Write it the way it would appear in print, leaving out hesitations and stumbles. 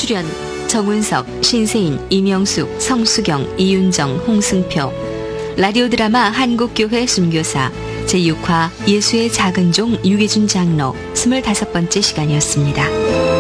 출연 정운석, 신세인, 이명숙, 성수경, 이윤정, 홍승표. 라디오 드라마 한국교회 순교사 제6화 예수의 작은 종 유기준 장로 25번째 시간이었습니다.